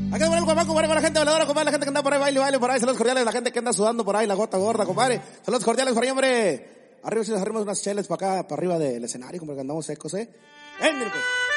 Acá por el Guamaco, compadre, para la gente bailadora, compadre, la gente que anda por ahí, baile por ahí, saludos cordiales, la gente que anda sudando por ahí, la gota gorda, compadre. Saludos cordiales por ahí, hombre. Arriba si nos arribamos unas cheles para acá, para arriba del escenario, como que andamos secos, Mire, pues.